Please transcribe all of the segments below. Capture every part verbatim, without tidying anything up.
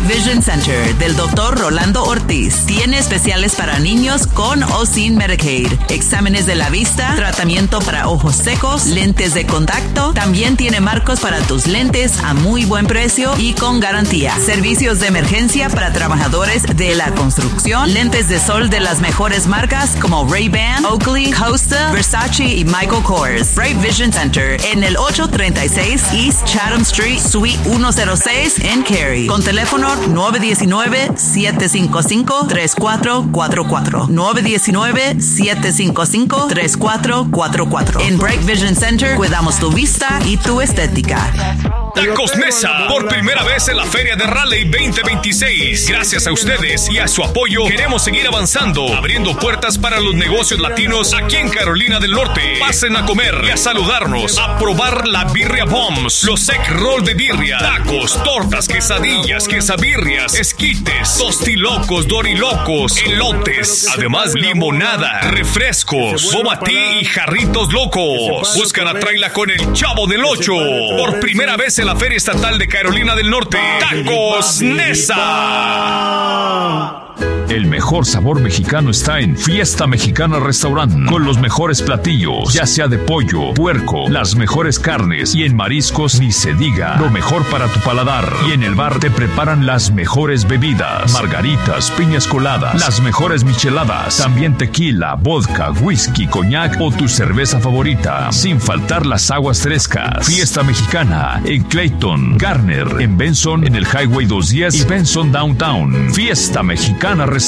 Vision Center del doctor Rolando Ortiz. Tiene especiales para niños con o sin Medicaid. Exámenes de la vista, tratamiento para ojos secos, lentes de contacto. También tiene marcos para tus lentes a muy buen precio y con garantía. Servicios de emergencia para trabajadores de la construcción. Lentes de sol de las mejores marcas como Ray-Ban, Oakley, Costa, Versace y Michael Kors. Bright Vision Center en el ocho treinta y seis East Chatham Street, Suite ciento seis en Cary. Con teléfono nueve uno nueve, siete cinco cinco, tres cuatro cuatro cuatro. nueve uno nueve, siete cinco cinco, tres cuatro cuatro cuatro. En Bright Vision Center cuidamos tu vista y tu estética. Tacos Nesa, por primera vez en la Feria de Raleigh veinte veintiséis. Gracias a ustedes y a su apoyo, queremos seguir avanzando, abriendo puertas para los negocios latinos aquí en Carolina del Norte. Pasen a comer y a saludarnos, a probar la birria bombs, los egg roll de birria, tacos, tortas, quesadillas, quesabirrias, esquites, tostilocos, dorilocos, elotes, además limonada, refrescos, boba tea y jarritos locos. Buscan a Traila con el Chavo del Ocho. Por primera vez en la Feria Estatal de Carolina del Norte, Tacos Nesa. El mejor sabor mexicano está en Fiesta Mexicana Restaurant, con los mejores platillos, ya sea de pollo, puerco, las mejores carnes, y en mariscos ni se diga, lo mejor para tu paladar. Y en el bar te preparan las mejores bebidas, margaritas, piñas coladas, las mejores micheladas, también tequila, vodka, whisky, coñac o tu cerveza favorita, sin faltar las aguas frescas. Fiesta Mexicana en Clayton, Garner, en Benson, en el Highway doscientos diez y Benson Downtown. Fiesta Mexicana Restaurant.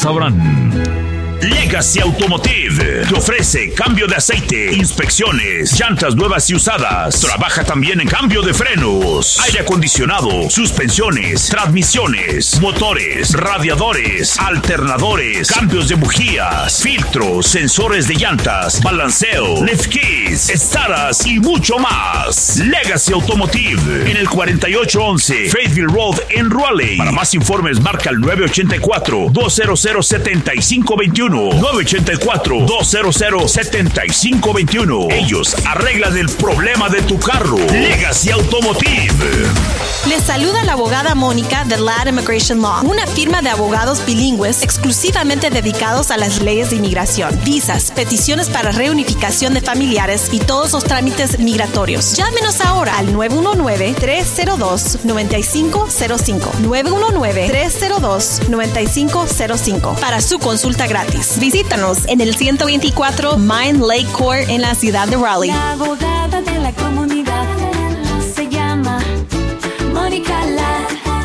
Legacy Automotive te ofrece cambio de aceite, inspecciones, llantas nuevas y usadas. Trabaja también en cambio de frenos, aire acondicionado, suspensiones, transmisiones, motores, radiadores, alternadores, cambios de bujías, filtros, sensores de llantas, balanceo, lift kits, estaras y mucho más. Legacy Automotive en el cuarenta y ocho once Fayetteville Road en Raleigh. Para más informes marca el nueve ocho cuatro, dos cero cero, siete cinco dos uno. nueve ocho cuatro, dos cero cero, siete cinco dos uno. Ellos arreglan el problema de tu carro. Legacy Automotive. Les saluda la abogada Mónica de Ladd Immigration Law, una firma de abogados bilingües exclusivamente dedicados a las leyes de inmigración, visas, peticiones para reunificación de familiares y todos los trámites migratorios. Llámenos ahora al nueve uno nueve, tres cero dos, nueve cinco cero cinco. nueve uno nueve, tres cero dos, nueve cinco cero cinco para su consulta gratis. Visítanos en el ciento veinticuatro Mine Lake Court en la ciudad de Raleigh. La abogada de la comunidad se llama Mónica Ladd.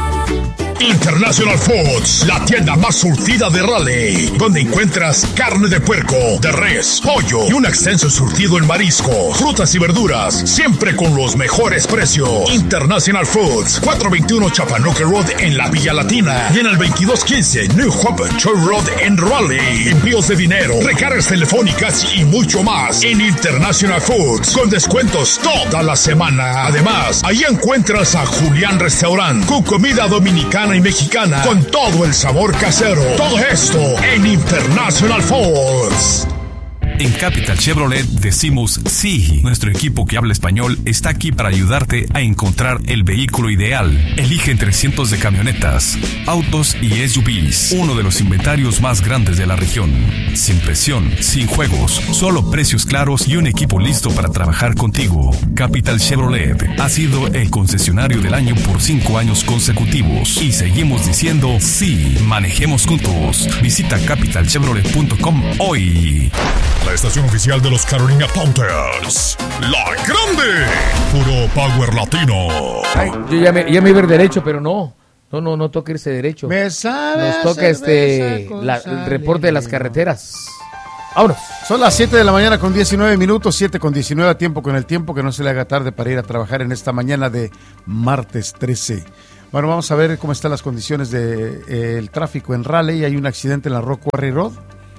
International Foods, la tienda más surtida de Raleigh, donde encuentras carne de puerco, de res, pollo y un extenso surtido en marisco, frutas y verduras, siempre con los mejores precios. International Foods, cuatrocientos veintiuno Chapanoque Road en la Villa Latina y en el veintidós quince New Hope Church Road en Raleigh. Envíos de dinero, recargas telefónicas y mucho más en International Foods, con descuentos toda la semana. Además, ahí encuentras a Julián Restaurant, con comida dominicana y mexicana, con todo el sabor casero. Todo esto en International Foods. En Capital Chevrolet decimos sí. Nuestro equipo que habla español está aquí para ayudarte a encontrar el vehículo ideal. Elige entre cientos de camionetas, autos y S U Vs. Uno de los inventarios más grandes de la región. Sin presión, sin juegos, solo precios claros y un equipo listo para trabajar contigo. Capital Chevrolet ha sido el concesionario del año por cinco años consecutivos. Y seguimos diciendo sí. Manejemos juntos. Visita capital chevrolet punto com hoy. La estación oficial de los Carolina Panthers, La Grande, puro power latino. Ay, yo ya me, ya me iba a ir derecho, pero no, no, no, no toca irse derecho. Me sabe. Nos toca este, la, el reporte de las carreteras. Vámonos. Son las siete de la mañana con diecinueve minutos, siete con diecinueve a tiempo con el tiempo, que no se le haga tarde para ir a trabajar en esta mañana de martes trece. Bueno, vamos a ver cómo están las condiciones del de, eh, tráfico en Raleigh. Hay un accidente en la Rock Quarry Road.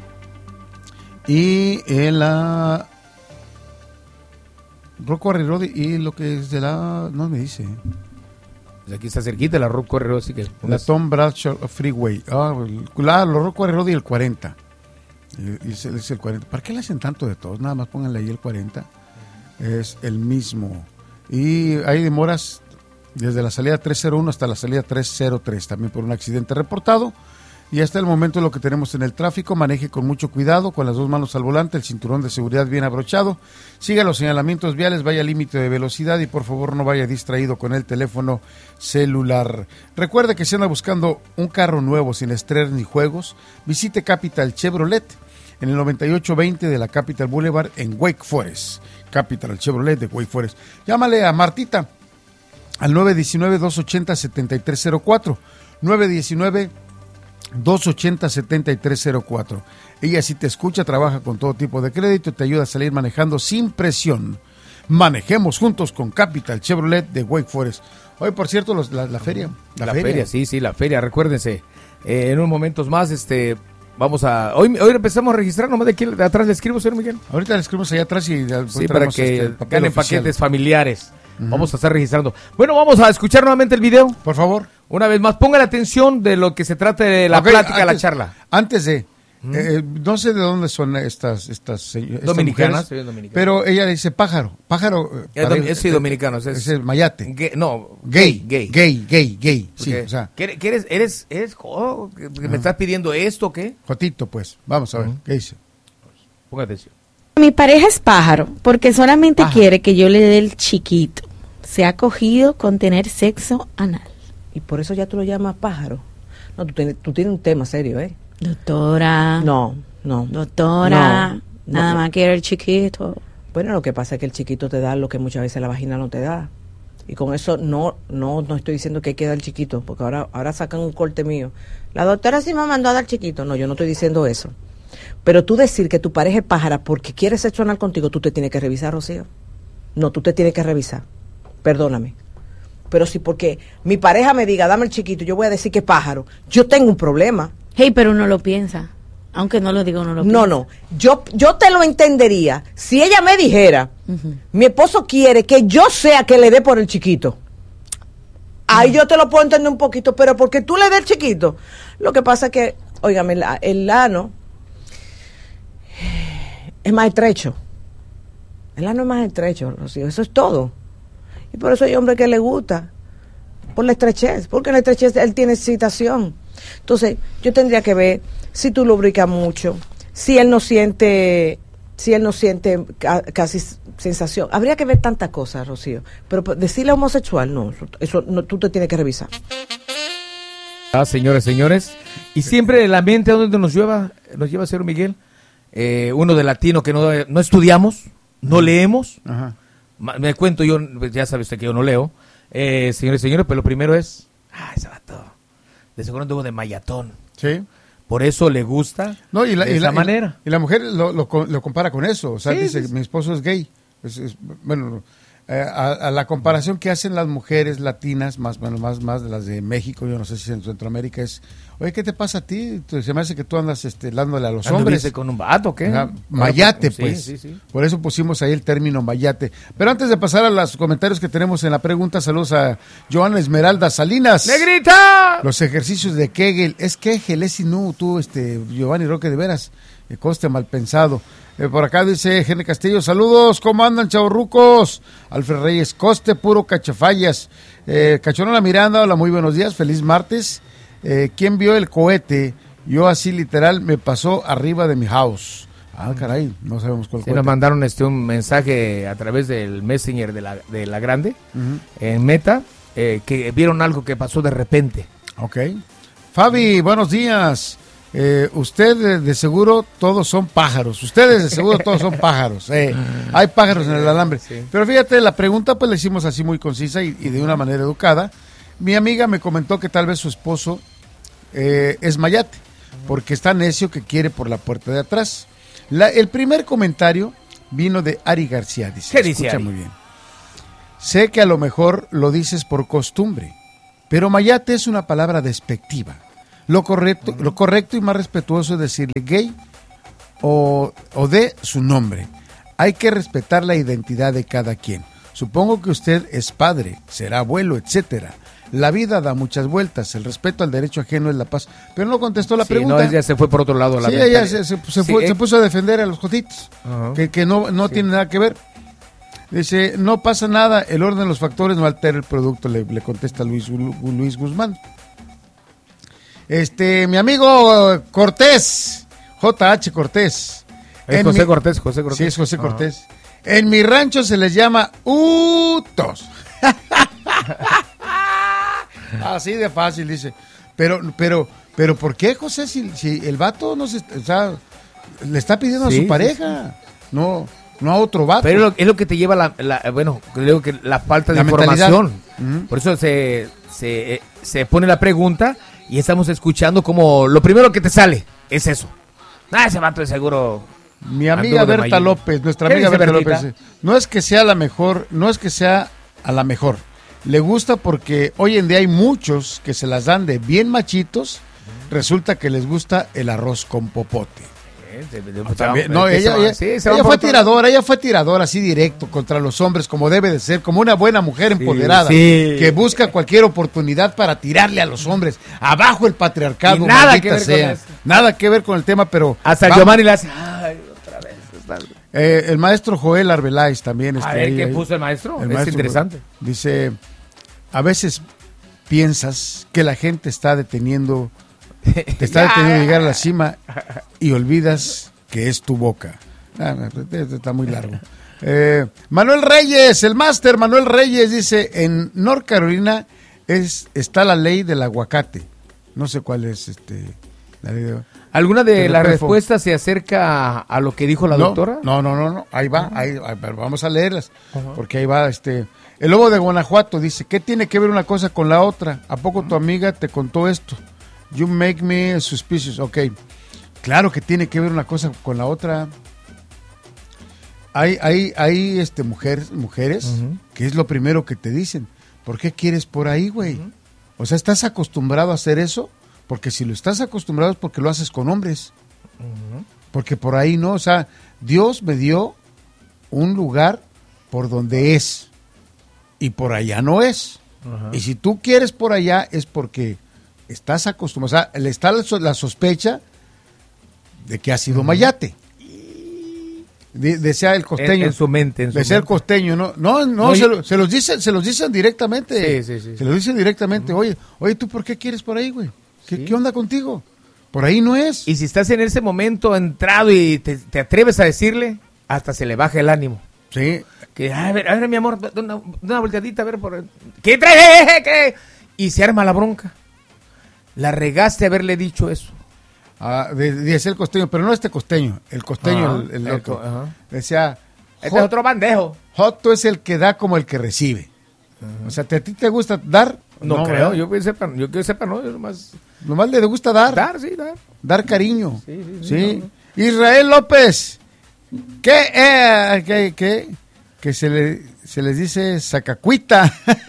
Y en la Rock Quarry Road y lo que es de la... no me dice. Pues aquí está cerquita la Rock Quarry Road, así que... La Tom Bradshaw Freeway. Ah, la, la Rock Quarry Road y el cuarenta. Y, y es, es el cuarenta. ¿Para qué le hacen tanto de todos? Nada más pónganle ahí el cuarenta. Es el mismo. Y hay demoras desde la salida tres cero uno hasta la salida tres cero tres, también por un accidente reportado. Y hasta el momento lo que tenemos en el tráfico, maneje con mucho cuidado, con las dos manos al volante, el cinturón de seguridad bien abrochado, siga los señalamientos viales, vaya al límite de velocidad y por favor no vaya distraído con el teléfono celular. Recuerde que si anda buscando un carro nuevo sin estrés ni juegos, visite Capital Chevrolet en el noventa y ocho veinte de la Capital Boulevard en Wake Forest. Capital Chevrolet de Wake Forest. Llámale a Martita al nueve uno nueve, dos ocho cero, siete tres cero cuatro, nueve uno nueve, dos ocho cero, siete tres cero cuatro. Ella sí te escucha, trabaja con todo tipo de crédito, te ayuda a salir manejando sin presión. Manejemos juntos con Capital Chevrolet de Wake Forest. Hoy, por cierto, los, la, la feria. La, la feria. feria, sí, sí, la feria, recuérdense. Eh, en unos momentos más, este... Vamos a... Hoy, hoy empezamos a registrar, nomás de aquí de atrás le escribo, señor Miguel. Ahorita le escribimos allá atrás y... Sí, para que este, ganen paquetes familiares. Uh-huh. Vamos a estar registrando. Bueno, vamos a escuchar nuevamente el video. Por favor. Una vez más, ponga la atención de lo que se trata de la okay, plática, antes, la charla. Antes de... Uh-huh. eh, no sé de dónde son estas... estas, estas dominicanas. Mujeres, dominicanas. Pero ella dice pájaro. Pájaro... Es, dom- es, sí, dominicanos. Es, es el mayate. Gay, no. Gay. Gay. Gay, gay, gay. Sí, o sea. ¿Qué eres? ¿Eres? ¿Eres? Oh, ¿Me uh-huh. estás pidiendo esto o qué? Jotito, pues. Vamos a ver. Uh-huh. ¿Qué dice? Ponga atención. Mi pareja es pájaro porque solamente pájaro. quiere que yo le dé el chiquito. Se ha cogido con tener sexo anal. Y por eso ya tú lo llamas pájaro. No, tú, ten, tú tienes un tema serio, ¿eh? Doctora. No, no. Doctora. No, no, nada no. más quiere el chiquito. Bueno, lo que pasa es que el chiquito te da lo que muchas veces la vagina no te da. Y con eso no no no estoy diciendo que hay que dar el chiquito, porque ahora ahora sacan un corte mío. La doctora sí me mandó a dar chiquito. No, yo no estoy diciendo eso. Pero tú decir que tu pareja es pájara porque quiere sexo anal contigo, tú te tienes que revisar, Rocío. No, tú te tienes que revisar. Perdóname. Pero si porque mi pareja me diga, dame el chiquito, yo voy a decir que es pájaro, yo tengo un problema. Hey, pero uno lo piensa. Aunque no lo diga, uno lo piensa. No, no. Yo, yo te lo entendería si ella me dijera, uh-huh. mi esposo quiere que yo sea que le dé por el chiquito. Ahí uh-huh. yo te lo puedo entender un poquito, pero porque tú le des el chiquito. Lo que pasa es que, óigame, el, el ano es más estrecho. El ano es más estrecho, Rocío. Eso es todo. Y por eso hay hombres que le gusta, por la estrechez, porque en la estrechez él tiene excitación. Entonces, yo tendría que ver si tú lubricas mucho, si él no siente, si él no siente ca- casi sensación. Habría que ver tantas cosas, Rocío. Pero decirle a homosexual, no, eso, eso no, tú te tienes que revisar. Ah, señores, señores. Y siempre el ambiente a donde nos lleva, nos lleva, señor Miguel, eh, uno de latino que no, no estudiamos, no leemos. Ajá. Me cuento yo, ya sabe usted que yo no leo. Eh, señores y señores, pero lo primero es, ah, ese vato, de seguro anduvo de mayatón. Sí. Por eso le gusta no, y la, de y esa la, manera. Y la mujer lo, lo, lo compara con eso. O sea, sí, dice, sí, sí. mi esposo es gay. Es, es, bueno, eh, a, a la comparación que hacen las mujeres latinas, más, bueno, más, más de las de México, yo no sé si en Centroamérica es, oye, ¿qué te pasa a ti? Se me hace que tú andas este, dándole a los hombres. con un vato, ¿qué? Ajá, mayate, sí, pues. Sí, sí. Por eso pusimos ahí el término mayate. Pero antes de pasar a los comentarios que tenemos en la pregunta, saludos a Joana Esmeralda Salinas. ¡Negrita! Los ejercicios de Kegel. Es Kegel, es Inú, tú, este, Giovanni Roque, de veras. Me coste mal pensado. Eh, por acá dice Gene Castillo, saludos, ¿cómo andan, chavorrucos? Alfred Reyes, coste puro cachafallas. Eh, Cachorona Miranda, hola, muy buenos días, feliz martes. Eh, ¿Quién vio el cohete? Yo así literal me pasó arriba de mi house. Ah, caray, no sabemos cuál sí, cohete. Nos mandaron este un mensaje a través del Messenger de la, de la Grande, uh-huh. en Meta, eh, que vieron algo que pasó de repente. Ok. Fabi, buenos días. Eh, usted de, de seguro todos son pájaros. Ustedes de seguro todos son pájaros. Eh, hay pájaros en el alambre. Sí. Pero fíjate, la pregunta pues la hicimos así muy concisa y, y de una manera educada. Mi amiga me comentó que tal vez su esposo eh, es mayate, porque está necio que quiere por la puerta de atrás. La, el primer comentario vino de Ari García. Dice, ¿qué dice escucha Ari? Muy bien. Sé que a lo mejor lo dices por costumbre, pero mayate es una palabra despectiva. Lo correcto, lo correcto y más respetuoso es decirle gay o, o de su nombre. Hay que respetar la identidad de cada quien. Supongo que usted es padre, será abuelo, etcétera. La vida da muchas vueltas, el respeto al derecho ajeno es la paz. Pero no contestó la sí, pregunta. No, ella se fue por otro lado. La sí, ella se, se, se, sí, fue, eh. se puso a defender a los jotitos, uh-huh. que, que no, no sí. tiene nada que ver. Dice, no pasa nada, el orden de los factores no altera el producto, le, le contesta Luis, Luis Guzmán. Este, mi amigo Cortés, J H Cortés. Es José mi, Cortés, José Cortés. Sí, es José Cortés. Ajá. En mi rancho se les llama utos. Así de fácil, dice. Pero, pero, pero, ¿por qué, José? Si, si el vato no se, o sea, le está pidiendo sí, a su pareja, sí, sí. no, no a otro vato. Pero es lo, es lo que te lleva la, la bueno, creo que la falta de la información. Uh-huh. Por eso se, se, se pone la pregunta y estamos escuchando como lo primero que te sale es eso. Ah, ese vato de seguro. Mi amiga Berta López, nuestra amiga Berta López, no es que sea la mejor, no es que sea a la mejor. Le gusta porque hoy en día hay muchos que se las dan de bien machitos, resulta que les gusta el arroz con popote. También, no, ella, ella, sí, ella fue tiradora, ella fue tiradora así directo contra los hombres, como debe de ser, como una buena mujer empoderada, sí, sí. que busca cualquier oportunidad para tirarle a los hombres. Abajo el patriarcado, y nada que ver sea. Con eso. Nada que ver con el tema, pero... Hasta el Giovanni le hace... Ay, otra vez. Está... Eh, el maestro Joel Arbeláez también. A ver, ¿qué puso el maestro? El es maestro interesante. Dice, a veces piensas que la gente está deteniendo... Te está deteniendo llegar a la cima y olvidas que es tu boca. Ah, está muy largo. Eh, Manuel Reyes, el máster Manuel Reyes dice, en North Carolina es, está la ley del aguacate. No sé cuál es este la ley de... ¿Alguna de las respuestas se acerca a, a lo que dijo la no, doctora? No, no, no, no, ahí va, ahí, ahí, vamos a leerlas, uh-huh. porque ahí va este... El Lobo de Guanajuato dice, ¿qué tiene que ver una cosa con la otra? ¿A poco tu amiga te contó esto? You make me suspicious. Ok, claro que tiene que ver una cosa con la otra. Hay, hay, hay este, mujeres, mujeres uh-huh. que es lo primero que te dicen. ¿Por qué quieres por ahí, güey? Uh-huh. O sea, ¿estás acostumbrado a hacer eso? Porque si lo estás acostumbrado es porque lo haces con hombres. Uh-huh. Porque por ahí no, o sea, Dios me dio un lugar por donde es y por allá no es. Uh-huh. Y si tú quieres por allá es porque... estás acostumbrado, o sea, le está la sospecha de que ha sido uh-huh. mayate. De, desea el costeño. En, en su mente. En su desea mente. el costeño, no, no, no, no se, lo, se los dicen, se los dicen directamente. Sí, sí, sí. Se los dicen directamente. Uh-huh. Oye, oye, ¿tú por qué quieres por ahí, güey? ¿Qué, sí. ¿Qué onda contigo? Por ahí no es. Y si estás en ese momento entrado y te, te atreves a decirle, hasta se le baja el ánimo. Sí. Que, a ver, a ver, mi amor, una, una volteadita, a ver, por... ¿Qué trae? ¿Qué? Y se arma la bronca. La regaste haberle dicho eso. Ah, de, de ser el costeño, pero no este costeño, el costeño, ajá, el, el otro. El, decía, este es otro bandejo. Joto es el que da como el que recibe. Uh-huh. O sea, ¿te, ¿a ti te gusta dar? No, no creo, yo que sepa, yo que sepa, no, yo nomás... Nomás le gusta dar. Dar, sí, dar. Dar cariño. Sí, sí, sí. sí. No, no. Israel López, ¿qué, eh, qué, qué? Que se le... se les dice sacacuita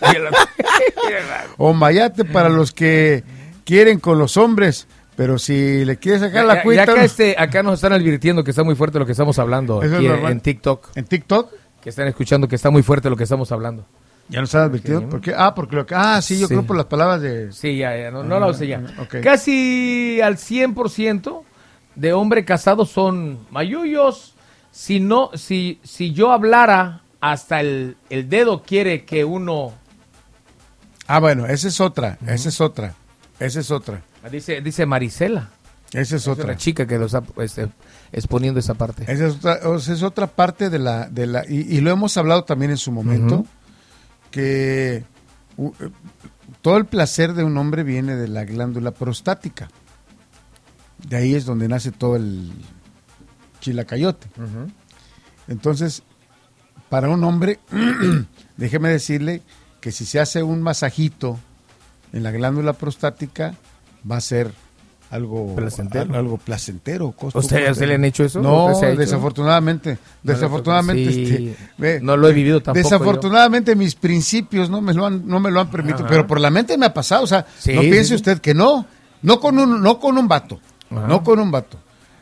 o mayate para los que quieren con los hombres, pero si le quieres sacar ya, la cuita... Ya acá, este, acá nos están advirtiendo que está muy fuerte lo que estamos hablando aquí en, en TikTok. ¿En TikTok? Que están escuchando que está muy fuerte lo que estamos hablando. ¿Ya nos han advertido? ¿Por qué? Ah, porque lo que... Ah, sí, yo sí. creo por las palabras de... Sí, ya, ya, no, no ah, la usé ya. Okay. Casi al cien por ciento de hombres casados son mayullos. Si no, si, si yo hablara... Hasta el, el dedo quiere que uno... Ah, bueno, esa es otra, uh-huh. esa es otra, esa es otra. Dice, dice Marisela. Esa es, es otra. Una chica que lo está este, exponiendo esa parte. Esa es otra, esa es otra parte de la... de la y, y lo hemos hablado también en su momento, uh-huh. que uh, todo el placer de un hombre viene de la glándula prostática. De ahí es donde nace todo el chilacayote. Uh-huh. Entonces... Para un hombre, déjeme decirle que si se hace un masajito en la glándula prostática, va a ser algo placentero. Algo placentero. ¿Ustedes se le han hecho eso? No, desafortunadamente. No, desafortunadamente. Sí, este, ve, no lo he vivido tampoco. Desafortunadamente yo. Mis principios no me lo han, no me lo han permitido, Ajá. pero por la mente me ha pasado. O sea, sí, no piense sí, usted que no. No con un, no con un vato. Ajá. No con un vato.